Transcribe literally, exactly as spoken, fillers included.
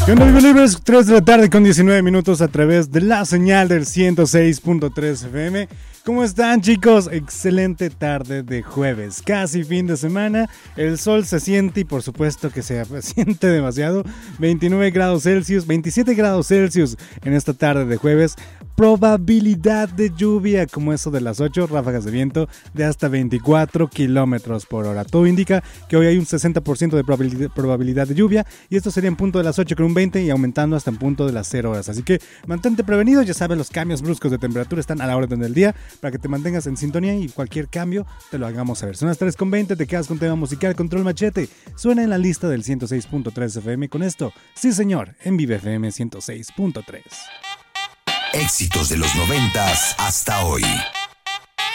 ¿Qué onda, amigos libres? tres de la tarde con diecinueve minutos a través de la señal del ciento seis punto tres F M. ¿Cómo están, chicos? Excelente tarde de jueves, casi fin de semana. El sol se siente y por supuesto que se siente demasiado. veintinueve grados Celsius, veintisiete grados Celsius en esta tarde de jueves. Probabilidad de lluvia, como eso de las ocho, ráfagas de viento de hasta veinticuatro kilómetros por hora. Todo indica que hoy hay un sesenta por ciento de probabilidad, probabilidad de lluvia, y esto sería en punto de las ocho con un veinte y aumentando hasta en punto de las cero horas. Así que mantente prevenido, ya sabes, los cambios bruscos de temperatura están a la orden del día para que te mantengas en sintonía y cualquier cambio te lo hagamos saber. Son las tres con veinte, te quedas con tema musical, Control Machete. Suena en la lista del ciento seis punto tres F M con esto. Sí, señor, en Vive F M ciento seis punto tres. Éxitos de los noventas hasta hoy.